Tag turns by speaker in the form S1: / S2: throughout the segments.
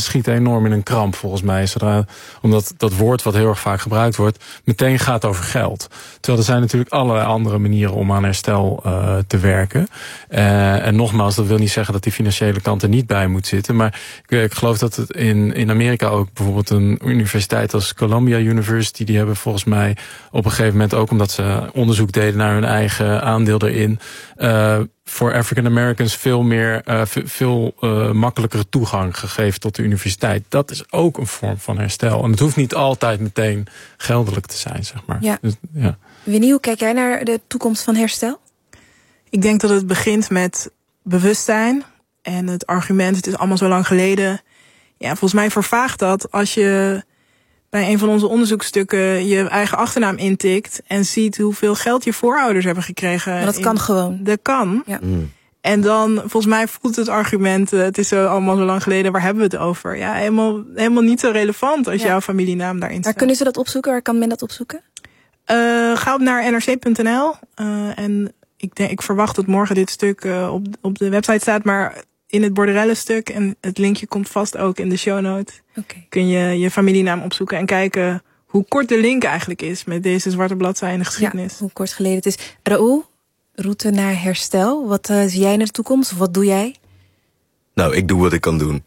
S1: schieten enorm in een kramp volgens mij. Omdat dat woord wat heel erg vaak gebruikt wordt meteen gaat over geld. Terwijl er zijn natuurlijk allerlei andere manieren om aan herstel te werken. En nogmaals, dat wil niet zeggen dat die financiële kant er niet bij moet zitten. Maar ik geloof dat het in Amerika ook bijvoorbeeld een universiteit als Columbia University, die hebben volgens mij op een gegeven moment ook, omdat ze onderzoek deden naar hun eigen aandeel erin, voor African Americans veel makkelijkere toegang gegeven tot de universiteit. Dat is ook een vorm van herstel. En het hoeft niet altijd meteen geldelijk te zijn, zeg maar.
S2: Ja.
S1: Dus, ja.
S2: Winnie, hoe kijk jij naar de toekomst van herstel?
S3: Ik denk dat het begint met bewustzijn. En het argument, het is allemaal zo lang geleden. Ja, volgens mij vervaagt dat als je bij een van onze onderzoekstukken je eigen achternaam intikt en ziet hoeveel geld je voorouders hebben gekregen.
S2: Maar dat kan gewoon.
S3: Dat kan.
S2: Ja.
S3: En dan, volgens mij voelt het argument, het is zo allemaal zo lang geleden, waar hebben we het over? Ja, helemaal niet zo relevant als jouw familienaam daarin staat.
S2: Waar kunnen ze dat opzoeken? Waar kan men dat opzoeken?
S3: Ga op naar nrc.nl. En ik verwacht dat morgen dit stuk op de website staat, maar in het borderellenstuk, en het linkje komt vast ook in de shownote, kun je je familienaam opzoeken en kijken hoe kort de link eigenlijk is met deze zwarte bladzij in de geschiedenis.
S2: Ja, hoe kort geleden het is. Raoul, route naar herstel. Wat zie jij in de toekomst? Of wat doe jij?
S4: Nou, ik doe wat ik kan doen.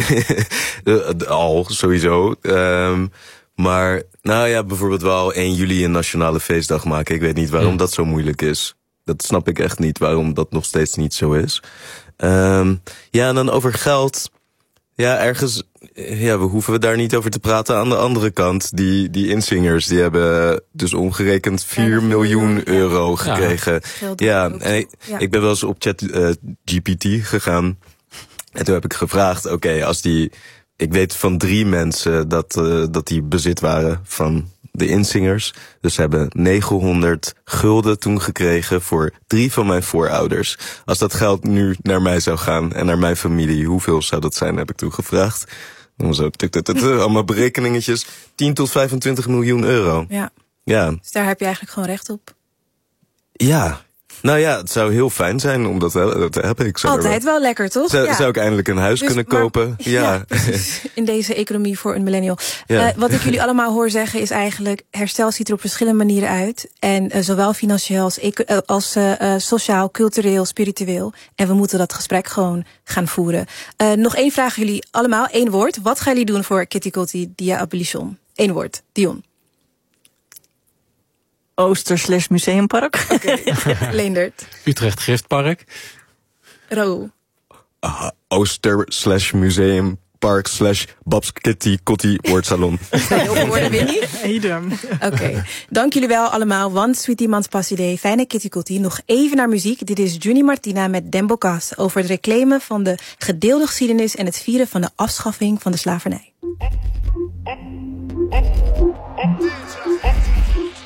S4: Al, sowieso. Maar, nou ja, bijvoorbeeld wel 1 juli een nationale feestdag maken. Ik weet niet waarom dat zo moeilijk is. Dat snap ik echt niet, waarom dat nog steeds niet zo is. Ja, en dan over geld. Ja, ergens, ja, we hoeven daar niet over te praten. Aan de andere kant, die inzingers, die hebben dus omgerekend 4 miljoen euro gekregen. Ja, en ik ben wel eens op ChatGPT gegaan. En toen heb ik gevraagd, oké, als die, ik weet van 3 mensen dat die bezit waren van de inzingers. Dus ze hebben 900 gulden toen gekregen voor 3 van mijn voorouders. Als dat geld nu naar mij zou gaan en naar mijn familie, hoeveel zou dat zijn, heb ik toen gevraagd. Dan zo, allemaal berekeningetjes. 10 tot 25 miljoen euro. Ja.
S2: Dus daar heb je eigenlijk gewoon recht op.
S4: Ja. Nou ja, het zou heel fijn zijn om dat te hebben. Ik zou
S2: altijd wel lekker, toch?
S4: Zou ik eindelijk een huis kunnen kopen? Ja.
S2: In deze economie voor een millennial. Ja. Wat ik jullie allemaal hoor zeggen is eigenlijk, herstel ziet er op verschillende manieren uit. En zowel financieel als sociaal, cultureel, spiritueel. En we moeten dat gesprek gewoon gaan voeren. Nog 1 vraag aan jullie allemaal. 1 woord. Wat gaan jullie doen voor Kitty Kotti Dia Abolition? 1 woord. Dion.
S5: Ooster/Museumpark.
S2: Leendert.
S1: Utrecht Giftpark.
S2: Raoul.
S4: Ooster/Museumpark /Babs Kitty Kotti Woordsalon.
S2: Heel woorden, Winnie? Oké. Dank jullie wel allemaal, want Sweetie Emancipatieday, fijne Kitty Kotti. Nog even naar muziek. Dit is Juni Martina met Dembo Cas over het reclamen van de gedeelde geschiedenis en het vieren van de afschaffing van de slavernij.